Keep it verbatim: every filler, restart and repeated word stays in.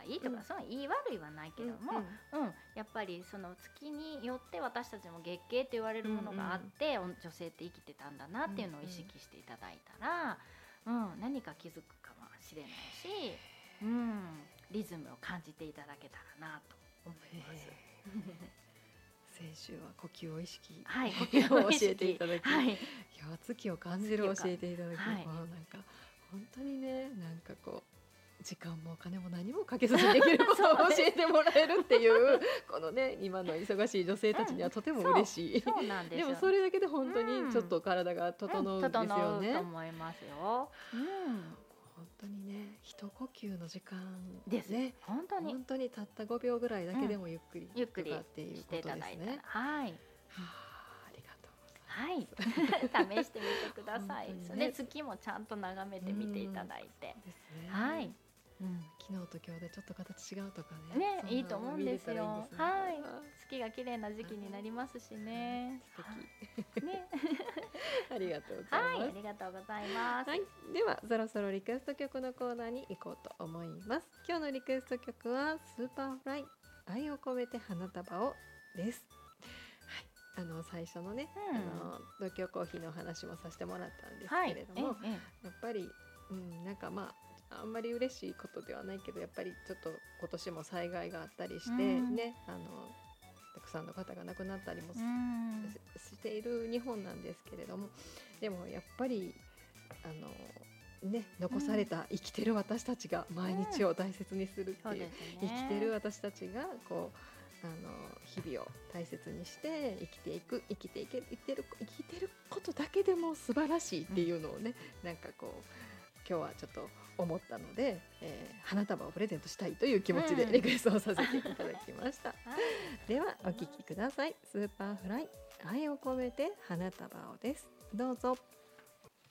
いいとか、うん、その言い悪いはないけども、うんうん、やっぱりその月によって私たちも月経って言われるものがあって、うんうん、女性って生きてたんだなっていうのを意識していただいたら、うんうん、何か気づくかもしれないし、うん、リズムを感じていただけたらなと思います。 先週は呼吸を意識、 はい、呼吸を教えていただき、はい、いや月を感じる教えていただき、はい、このなんか本当にね、なんかこう時間もお金も何もかけずにできることを教えてもらえるっていうこのね、今の忙しい女性たちにはとても嬉しい、うん、そうそうなんですよ。でもそれだけで本当にちょっと体が整うんですよね、うんうん、 整うと思いますよ、うん本当にね、一呼吸の時間ですね。本当に本当にたったごびょうぐらいだけでもゆっくり、うん、 ゆっくりっていうことですね。 はい。 はあ、ありがとうございます。 はい、試してみてください。ね、それで月もちゃんと眺めてみていただいて、 ですね。 はい。うん、 昨日と今日でちょっと形違うとかね、 ね、いいと思うんですよ。いいですね、はい、月が綺麗な時期になりますしね。 素敵。ね、ありがとうございます。 はい、ありがとうございます。 はい、ではそろそろリクエスト曲のコーナーに行こうと思います。今日のリクエスト曲はスーパーフライ愛を込めて花束をです。はい、あの最初のね、うん、あの東京コーヒーの話もさせてもらったんですけれども、はい、やっぱり、うん、なんかまああんまり嬉しいことではないけど、やっぱりちょっと今年も災害があったりしてね、うん、あのたくさんの方が亡くなったりも し,、うん、している日本なんですけれども、でもやっぱりあのね、残された生きてる私たちが毎日を大切にするっていう、うん、ね、生きてる私たちがこうあの日々を大切にして生きていく、生きていけ、生きてる、生きてることだけでも素晴らしいっていうのをね、うん、なんかこう今日はちょっと思ったので、えー、花束をプレゼントしたいという気持ちでリクエストをさせていただきました、うん、ではお聴きください。スーパーフライ愛を込めて花束をです。どうぞ。